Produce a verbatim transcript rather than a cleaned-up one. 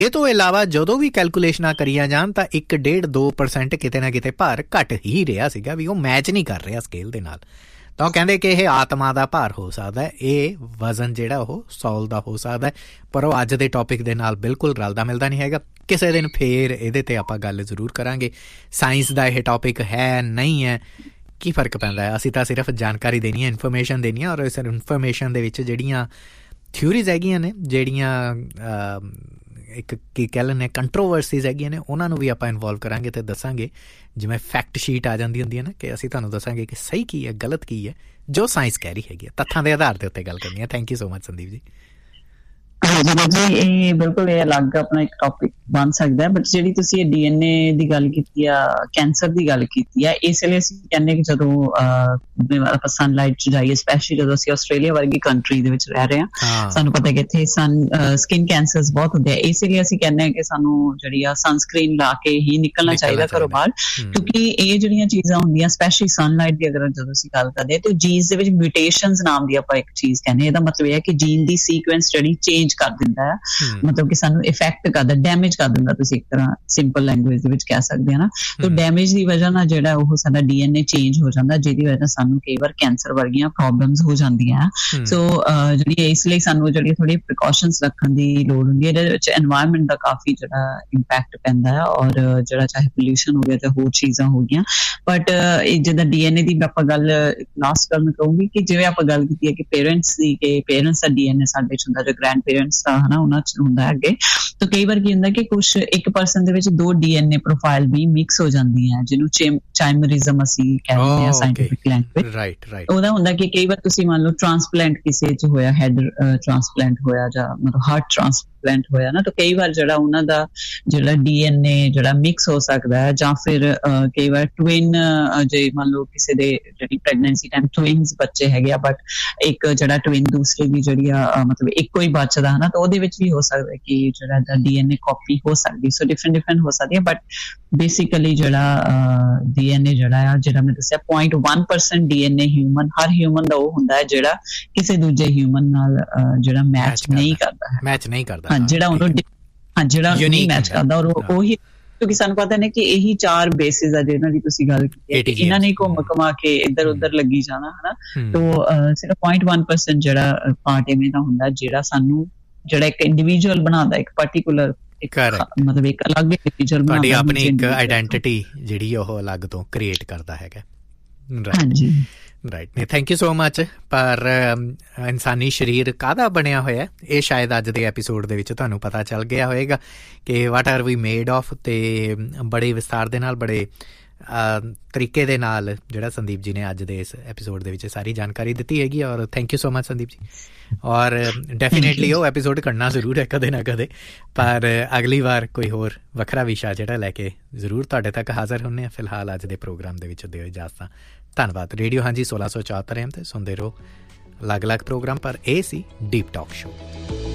ਇਹ ਤੋਂ ਇਲਾਵਾ ਜਦੋਂ ਵੀ ਕੈਲਕੂਲੇਸ਼ਨਾਂ ਕਰੀਆਂ ਜਾਣ ਤਾਂ ਇੱਕ ਡੇਢ ਦੋ ਪਰਸੈਂਟ ਕਿਤੇ ਨਾ ਕਿਤੇ ਭਾਰ ਘੱਟ ਹੀ ਰਿਹਾ ਸੀਗਾ, ਵੀ ਉਹ ਮੈਚ ਨਹੀਂ ਕਰ ਰਿਹਾ ਸਕੇਲ ਦੇ ਨਾਲ। ਤਾਂ ਉਹ ਕਹਿੰਦੇ ਕਿ ਇਹ ਆਤਮਾ ਦਾ ਭਾਰ ਹੋ ਸਕਦਾ, ਇਹ ਵਜ਼ਨ ਜਿਹੜਾ ਉਹ ਸੌਲ ਦਾ ਹੋ ਸਕਦਾ, ਪਰ ਉਹ ਅੱਜ ਦੇ ਟੌਪਿਕ ਦੇ ਨਾਲ ਬਿਲਕੁਲ ਰਲਦਾ ਮਿਲਦਾ ਨਹੀਂ ਹੈਗਾ। ਕਿਸੇ ਦਿਨ ਫੇਰ ਇਹਦੇ 'ਤੇ ਆਪਾਂ ਗੱਲ ਜ਼ਰੂਰ ਕਰਾਂਗੇ। ਸਾਇੰਸ ਦਾ ਇਹ ਟੌਪਿਕ ਹੈ ਨਹੀਂ ਹੈ, ਕੀ ਫਰਕ ਪੈਂਦਾ ਹੈ? ਅਸੀਂ ਤਾਂ ਸਿਰਫ ਜਾਣਕਾਰੀ ਦੇਣੀ ਹੈ, ਇਨਫੋਰਮੇਸ਼ਨ ਦੇਣੀ ਹੈ, ਔਰ ਇਸ ਇਨਫੋਰਮੇਸ਼ਨ ਦੇ ਵਿੱਚ ਜਿਹੜੀਆਂ ਥਿਊਰੀਜ਼ ਹੈਗੀਆਂ ਨੇ, ਜਿਹੜੀਆਂ ਇੱਕ ਕੀ ਕਹਿ ਲੈਂਦੇ ਕੰਟਰੋਵਰਸੀਜ਼ ਹੈਗੀਆਂ ਨੇ, ਉਹਨਾਂ ਨੂੰ ਵੀ ਆਪਾਂ ਇਨਵੋਲਵ ਕਰਾਂਗੇ ਅਤੇ ਦੱਸਾਂਗੇ। ਜਿਵੇਂ ਫੈਕਟ ਸ਼ੀਟ ਆ ਜਾਂਦੀ ਹੁੰਦੀ ਹੈ ਨਾ, ਕਿ ਅਸੀਂ ਤੁਹਾਨੂੰ ਦੱਸਾਂਗੇ ਕਿ ਸਹੀ ਕੀ ਹੈ, ਗਲਤ ਕੀ ਹੈ, ਜੋ ਸਾਇੰਸ ਕਹਿ ਰਹੀ ਹੈਗੀ ਹੈ, ਤੱਥਾਂ ਦੇ ਆਧਾਰ ਦੇ ਉੱਤੇ ਗੱਲ ਕਰਨੀ ਹੈ। Thank you so much Sandeep ji. ਹਾਂਜੀ ਜੀ, ਇਹ ਬਿਲਕੁਲ ਇਹ ਅਲੱਗ ਆਪਣਾ ਇੱਕ ਟੌਪਿਕ ਬਣ ਸਕਦਾ ਹੈ। ਬਟ ਜਿਹੜੀ ਤੁਸੀਂ ਇਹ ਡੀ ਐਨ ਏ ਦੀ ਗੱਲ ਕੀਤੀ ਆ, ਕੈਂਸਰ ਦੀ ਗੱਲ ਕੀਤੀ ਆ, ਇਸ ਲਈ ਅਸੀਂ ਕਹਿੰਦੇ ਕਿ ਜਦੋਂ ਆਪਾਂ ਸਨਲਾਈਟ 'ਚ ਜਾਈਏ, ਸਪੈਸ਼ਲੀ ਜਦੋਂ ਅਸੀਂ ਆਸਟ੍ਰੇਲੀਆ ਵਰਗੀ ਕੰਟਰੀ ਦੇ ਵਿੱਚ ਰਹਿ ਰਹੇ ਹਾਂ, ਸਾਨੂੰ ਪਤਾ ਕਿ ਇੱਥੇ ਸਨ ਸਕਿਨ ਕੈਂਸਰਸ ਬਹੁਤ ਹੁੰਦੇ ਆ। ਇਸ ਲਈ ਅਸੀਂ ਕਹਿੰਦੇ ਹਾਂ ਕਿ ਸਾਨੂੰ ਜਿਹੜੀ ਆ ਸਨਸਕ੍ਰੀਨ ਲਾ ਕੇ ਹੀ ਨਿਕਲਣਾ ਚਾਹੀਦਾ ਘਰੋਂ ਬਾਹਰ, ਕਿਉਂਕਿ ਇਹ ਜਿਹੜੀਆਂ ਚੀਜ਼ਾਂ ਹੁੰਦੀਆਂ, ਸਪੈਸ਼ਲੀ ਸਨਲਾਈਟ ਦੀ ਅਗਰ ਜਦੋਂ ਅਸੀਂ ਗੱਲ ਕਰਦੇ ਹਾਂ, ਤੇ ਜੀਨਸ ਦੇ ਵਿੱਚ ਮਿਊਟੇਸ਼ਨਸ ਨਾਮ ਦੀ ਆਪਾਂ ਇੱਕ ਚੀਜ਼ ਕਹਿੰਦੇ। ਇਹਦਾ ਮਤਲਬ ਇਹ ਹੈ ਕਿ ਜੀਨ ਦੀ ਸੀਕੁਐਂਸ ਜਿਹੜੀ ਚੇਂਜ ਕਰ ਦਿੰਦਾ ਹੈ, ਮਤਲਬ ਕਿ ਸਾਨੂੰ ਇਫੈਕਟ ਕਰਦਾ, ਡੈਮੇਜ ਕਰ ਦਿੰਦਾ, ਤੁਸੀਂ ਇੱਕ ਤਰ੍ਹਾਂ ਸਿੰਪਲ ਲੈਂਗੁਏਜ ਦੇ ਵਿੱਚ ਕਹਿ ਸਕਦੇ ਹੋ ਨਾ। ਤਾਂ ਡੈਮੇਜ ਦੀ ਵਜ੍ਹਾ ਨਾਲ ਜਿਹੜਾ ਉਹ ਸਾਡਾ ਡੀ ਐਨ ਏ ਚੇਂਜ ਹੋ ਜਾਂਦਾ, ਜਿਹਦੀ ਵਜ੍ਹਾ ਨਾਲ ਸਾਨੂੰ ਕਈ ਵਾਰ ਕੈਂਸਰ ਵਰਗੀਆਂ ਪ੍ਰੋਬਲਮਸ ਹੋ ਜਾਂਦੀਆਂ। ਸੋ ਜਿਹੜੀ ਇਸ ਲਈ ਸਾਨੂੰ ਜਿਹੜੀ ਥੋੜੀ ਪ੍ਰੀਕਾਸ਼ਨਸ ਰੱਖਣ ਦੀ ਲੋੜ ਹੁੰਦੀ ਹੈ। ਇਹਦੇ ਵਿੱਚ ਐਨਵਾਇਰਨਮੈਂਟ ਦਾ ਕਾਫੀ ਜਿਹੜਾ ਇੰਪੈਕਟ ਪੈਂਦਾ ਹੈ, ਔਰ ਜਿਹੜਾ ਚਾਹੇ ਪੋਲਿਊਸ਼ਨ ਹੋ ਗਿਆ ਜਾਂ ਹੋਰ ਚੀਜ਼ਾਂ ਹੋ ਗਈਆਂ। ਬਟ ਜਿੱਦਾਂ ਡੀ ਐਨ ਏ ਦੀ ਆਪਾਂ ਗੱਲ ਲਾਸਟ ਗੱਲ ਮੈਂ ਕਹੂੰਗੀ ਕਿ ਜਿਵੇਂ ਆਪਾਂ ਗੱਲ ਕੀਤੀ ਹੈ ਕਿ ਪੇਰੈਂਟਸ ਦੀ, ਕਿ ਪੇਰੈਂਟਸ ਦਾ ਡੀ ਐਨ ਏ ਸਾਡੇ 'ਚ ਹੁੰਦਾ, ਜੋ ਗ੍ਰੈਂਡ ਪੇਰੈਂਟਸ ਦਾ ਹਨਾ ਉਹਨਾਂ 'ਚ ਹੁੰਦਾ ਅੱਗੇ। ਤਾਂ ਕਈ ਵਾਰ ਕੀ ਹੁੰਦਾ ਕਿ ਕੁਛ ਇੱਕ ਪਰਸਨ ਦੇ ਵਿੱਚ ਦੋ ਡੀ ਐਨ ਏ ਪ੍ਰੋਫਾਈਲ ਵੀ ਮਿਕਸ ਹੋ ਜਾਂਦੀਆਂ, ਜਿਹਨੂੰ ਚਾਈਮਰਿਜ਼ਮ ਅਸੀਂ ਕਹਿੰਦੇ ਹਾਂ ਸਾਇੰਟਿਫਿਕ ਲੈਂਗੁਏਜ। ਰਾਈਟ ਰਾਈਟ ਉਹਦਾ ਹੁੰਦਾ ਕਿ ਕਈ ਵਾਰ ਤੁਸੀਂ ਮੰਨ ਲਓ ਟ੍ਰਾਂਸਪਲਾਂਟ ਕਿਸੇ 'ਚ ਹੋਇਆ, ਹੈਡ ਟ੍ਰਾਂਸਪਲਾਂਟ ਹੋਇਆ ਜਾਂ ਮਤਲਬ ਹਾਰਟ ਟ੍ਰਾਂਸਪਲਾਂਟ ਹੋਇਆ ਨਾ, ਤਾਂ ਕਈ ਵਾਰ ਜਿਹੜਾ ਉਹਨਾਂ ਦਾ ਜਿਹੜਾ ਡੀ ਐਨ ਏ ਜਿਹੜਾ ਮਿਕਸ ਹੋ ਸਕਦਾ ਹੈ। ਜਾਂ ਫਿਰ ਕਈ ਵਾਰ ਟਵਿਨ, ਜੇ ਮੰਨ ਲਓ ਕਿਸੇ ਦੇ ਜਿਹੜੀ ਪ੍ਰੈਗਨੈਂਸੀ ਟਾਈਮ ਟਵਿਨਸ ਬੱਚੇ ਹੈਗੇ ਆ, ਬਟ ਇੱਕ ਜਿਹੜਾ ਟਵਿਨ ਦੂਸਰੇ ਦੀ ਜਿਹੜੀ ਆ ਮਤਲਬ ਇੱਕੋ ਹੀ ਬਚਦਾ ਹਨਾ, ਤਾਂ ਉਹਦੇ ਵਿੱਚ ਵੀ ਹੋ ਸਕਦਾ ਕਿ ਜਿਹੜਾ ਦਾ ਡੀ ਐਨ ਏ ਕਾਪੀ ਹੋ ਸਕਦੀ। ਸੋ ਡਿਫਰੈਂਟ ਡਿਫਰੈਂਟ ਹੋ ਸਕਦੀ ਹੈ, ਬਟ ਬੇਸਿਕਲੀ ਜਿਹੜਾ ਡੀ ਐਨ ਏ ਜਿਹੜਾ ਆ, ਜਿਹੜਾ ਮੈਂ ਦੱਸਿਆ point one percent D N ਏ ਹਿਊਮਨ, ਹਰ ਹਿਊਮਨ ਦਾ ਉਹ ਹੁੰਦਾ ਹੈ ਜਿਹੜਾ ਕਿਸੇ ਦੂਜੇ ਹਿਊਮਨ ਨਾਲ ਜਿਹੜਾ ਮੈਚ ਨਹੀਂ ਕਰਦਾ ਹੈ, ਮੈਚ ਨਹੀਂ ਕਰਦਾ, ਹਾਂ ਜਿਹੜਾ ਉਹਨੂੰ ਹਾਂ ਜਿਹੜਾ ਨਹੀਂ ਮੈਚ ਕਰਦਾ, ਔਰ ਉਹੀ ਕਿਉਂਕਿ ਸਾਨੂੰ ਪਤਾ ਨੇ ਕਿ ਇਹੀ ਚਾਰ ਬੇਸਿਸ ਆ ਜਿਹਨਾਂ ਦੀ ਤੁਸੀਂ ਗੱਲ ਕੀਤੀ, ਇਹਨਾਂ ਨੇ ਘੁੰਮ ਘੁਮਾ ਕੇ ਇੱਧਰ ਉੱਧਰ ਲੱਗੀ ਜਾਣਾ ਹਨਾ। ਤਾਂ ਸਿਰਫ ਪੁਆਇੰਟ ਵਨ ਪਰਸੈਂਟ ਜਿਹੜਾ ਪਾਰਟ ਇਵੇਂ ਦਾ ਹੁੰਦਾ ਜਿਹੜਾ ਸਾਨੂੰ ਜਿਹੜਾ ਇੱਕ ਇੰਡੀਵਿਜੂਅਲ ਬਣਾਉਂਦਾ, ਇੱਕ ਪਰਟੀਕੁਲਰ ਮਤਲਬ ਇੱਕ ਅਲੱਗ ਇੰਡੀਵਿਜੂਅਲ ਬਣਾਉਂਦਾ, ਤੁਹਾਡੀ ਆਪਣੀ ਇੱਕ ਆਈਡੈਂਟਿਟੀ ਜਿਹੜੀ ਉਹ ਅਲੱਗ ਤੋਂ ਕ੍ਰੀਏਟ ਕਰਦਾ ਹੈਗਾ। ਹਾਂਜੀ ਰਾਈਟ ਨੇ, ਥੈਂਕ ਯੂ ਸੋ ਮਚ। ਪਰ ਇਨਸਾਨੀ ਸਰੀਰ ਕਾਹਦਾ ਬਣਿਆ ਹੋਇਆ, ਇਹ ਸ਼ਾਇਦ ਅੱਜ ਦੇ ਐਪੀਸੋਡ ਦੇ ਵਿੱਚ ਤੁਹਾਨੂੰ ਪਤਾ ਚੱਲ ਗਿਆ ਹੋਏਗਾ ਕਿ what are we made of, ਅਤੇ ਬੜੇ ਵਿਸਤਾਰ ਦੇ ਨਾਲ, ਬੜੇ ਤਰੀਕੇ ਦੇ ਨਾਲ ਜਿਹੜਾ ਸੰਦੀਪ ਜੀ ਨੇ ਅੱਜ ਦੇ ਇਸ ਐਪੀਸੋਡ ਦੇ ਵਿੱਚ ਸਾਰੀ ਜਾਣਕਾਰੀ ਦਿੱਤੀ ਹੈਗੀ। ਔਰ thank you so much Sandeep ji. ਔਰ ਡੈਫੀਨੇਟਲੀ ਉਹ ਐਪੀਸੋਡ ਕਰਨਾ ਜ਼ਰੂਰ ਹੈ ਕਦੇ ਨਾ ਕਦੇ, ਪਰ ਅਗਲੀ ਵਾਰ ਕੋਈ ਹੋਰ ਵੱਖਰਾ ਵਿਸ਼ਾ ਜਿਹੜਾ ਲੈ ਕੇ ਜ਼ਰੂਰ ਤੁਹਾਡੇ ਤੱਕ ਹਾਜ਼ਰ ਹੁੰਦੇ ਹਾਂ। ਫਿਲਹਾਲ ਅੱਜ ਦੇ ਪ੍ਰੋਗਰਾਮ ਦੇ ਵਿੱਚ ਦਿਓ ਇਜਾਜ਼ਤਾਂ। ਧੰਨਵਾਦ। ਰੇਡੀਓ ਹਾਂਜੀ ਸੋਲਾਂ ਸੌ ਚੁਹੱਤਰ ਐਮ 'ਤੇ ਸੁਣਦੇ ਰਹੋ ਅਲੱਗ ਅਲੱਗ ਪ੍ਰੋਗਰਾਮ, ਪਰ ਇਹ ਸੀ ਡੀਪ ਟਾਕ ਸ਼ੋ।